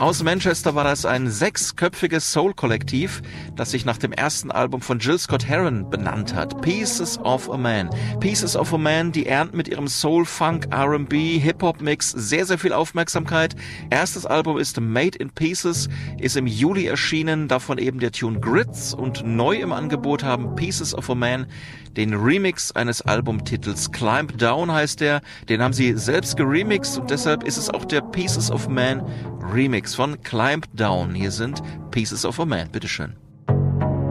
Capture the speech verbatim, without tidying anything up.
Aus Manchester war das ein sechsköpfiges Soul-Kollektiv, das sich nach dem ersten Album von Jill Scott Heron benannt hat. Pieces of a Man. Pieces of a Man, die ernten mit ihrem Soul, Funk, R and B, Hip-Hop-Mix sehr, sehr viel Aufmerksamkeit. Erstes Album ist Made in Pieces, ist im Juli erschienen, davon eben der Tune Grits, und neu im Angebot haben Pieces of a Man den Remix eines Albumtitels. Climb Down heißt der, den haben sie selbst geremixed und deshalb ist es auch der Pieces of Man Remix von Climb Down. Hier sind Pieces of a Man, bitteschön.